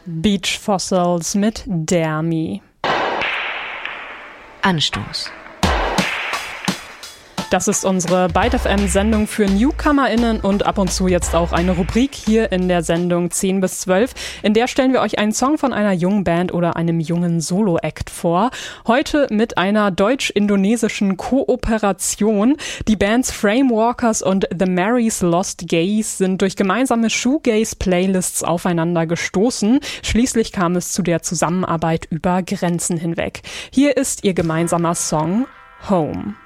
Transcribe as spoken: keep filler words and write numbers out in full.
Beach Fossils mit Dare Me. Anstoß. Das ist unsere Byte F M-Sendung für NewcomerInnen und ab und zu jetzt auch eine Rubrik hier in der Sendung zehn bis zwölf. In der stellen wir euch einen Song von einer jungen Band oder einem jungen Solo-Act vor. Heute mit einer deutsch-indonesischen Kooperation. Die Bands Framewalkers und The Mary's Lost Gaze sind durch gemeinsame Shoegaze-Playlists aufeinander gestoßen. Schließlich kam es zu der Zusammenarbeit über Grenzen hinweg. Hier ist ihr gemeinsamer Song Home.